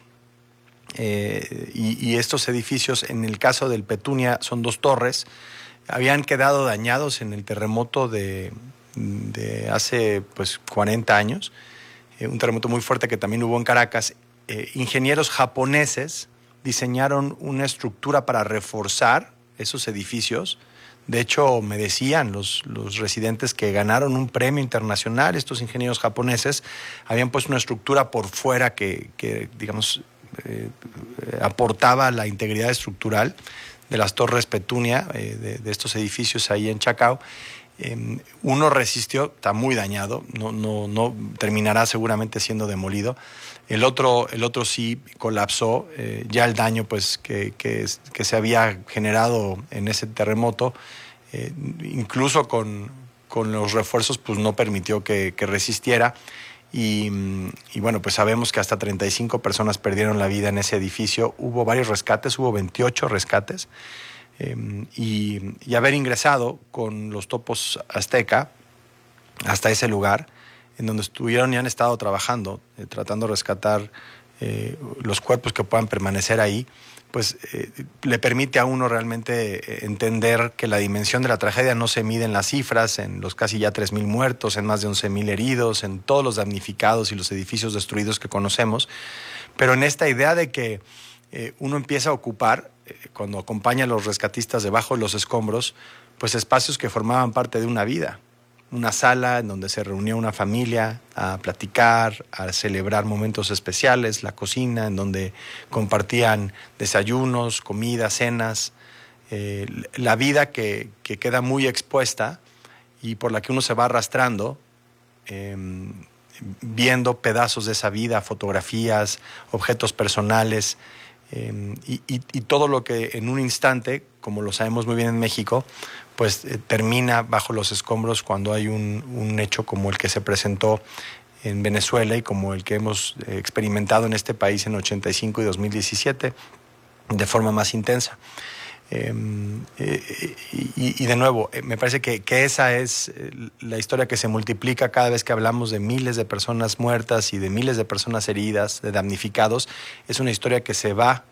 y estos edificios, en el caso del Petunia, son 2 torres, habían quedado dañados en el terremoto de hace pues 40 años, un terremoto muy fuerte que también hubo en Caracas. Ingenieros japoneses diseñaron una estructura para reforzar esos edificios. De hecho, me decían los residentes que ganaron un premio internacional, estos ingenieros japoneses, habían puesto una estructura por fuera que digamos, aportaba la integridad estructural de las torres Petunia, de estos edificios ahí en Chacao. Uno resistió, está muy dañado, no terminará seguramente siendo demolido. El otro sí colapsó. Ya el daño pues que se había generado en ese terremoto, incluso con los refuerzos, pues no permitió que resistiera. Y bueno, pues sabemos que hasta 35 personas perdieron la vida en ese edificio. Hubo varios rescates, hubo 28 rescates. Y haber ingresado con los topos Azteca hasta ese lugar, en donde estuvieron y han estado trabajando, tratando de rescatar los cuerpos que puedan permanecer ahí, pues le permite a uno realmente entender que la dimensión de la tragedia no se mide en las cifras, en los casi ya 3,000 muertos, en más de 11,000 heridos, en todos los damnificados y los edificios destruidos que conocemos, pero en esta idea de que uno empieza a ocupar, cuando acompaña a los rescatistas debajo de los escombros, pues espacios que formaban parte de una vida. Una sala en donde se reunía una familia a platicar, a celebrar momentos especiales, la cocina en donde compartían desayunos, comidas, cenas, la vida que queda muy expuesta y por la que uno se va arrastrando, viendo pedazos de esa vida, fotografías, objetos personales, y todo lo que en un instante, como lo sabemos muy bien en México, pues termina bajo los escombros cuando hay un hecho como el que se presentó en Venezuela y como el que hemos experimentado en este país en 85 y 2017 de forma más intensa. Y de nuevo, me parece que esa es la historia que se multiplica cada vez que hablamos de miles de personas muertas y de miles de personas heridas, de damnificados. Es una historia que se va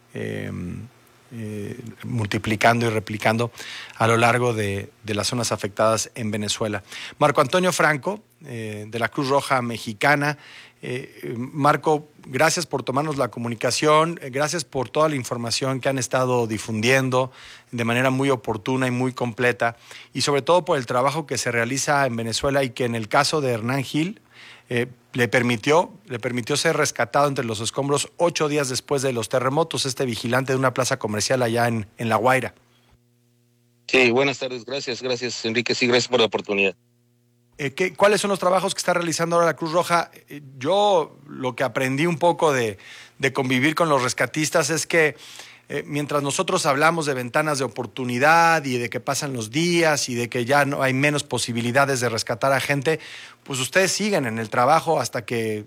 multiplicando y replicando a lo largo de las zonas afectadas en Venezuela. Marco Antonio Franco, de la Cruz Roja Mexicana. Marco, gracias por tomarnos la comunicación, gracias por toda la información que han estado difundiendo de manera muy oportuna y muy completa, y sobre todo por el trabajo que se realiza en Venezuela y que en el caso de Hernán Gil le permitió ser rescatado entre los escombros 8 días después de los terremotos, este vigilante de una plaza comercial allá en La Guaira. Sí, buenas tardes, gracias Enrique, sí, gracias por la oportunidad. ¿Cuáles son los trabajos que está realizando ahora la Cruz Roja? Yo lo que aprendí un poco de convivir con los rescatistas es que mientras nosotros hablamos de ventanas de oportunidad y de que pasan los días y de que ya no hay menos posibilidades de rescatar a gente, pues ustedes siguen en el trabajo hasta que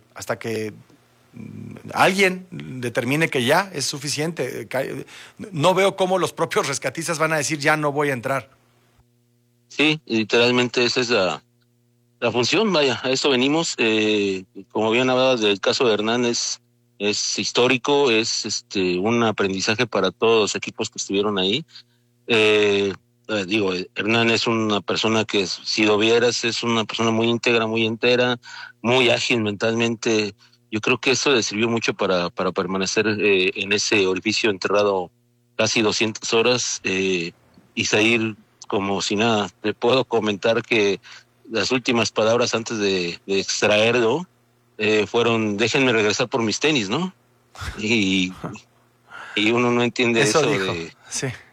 alguien determine que ya es suficiente. No veo cómo los propios rescatistas van a decir ya no voy a entrar. Sí, literalmente esa es la función, vaya, a eso venimos. Como bien hablabas del caso de Hernán, es histórico, es un aprendizaje para todos los equipos que estuvieron ahí. Hernán es una persona que, si lo vieras, es una persona muy íntegra, muy entera, muy ágil mentalmente. Yo creo que eso le sirvió mucho para permanecer en ese orificio enterrado casi 200 horas y salir como si nada. Te puedo comentar que las últimas palabras antes de extraerlo fueron: déjenme regresar por mis tenis, ¿no? Y uno no entiende eso dijo. Sí.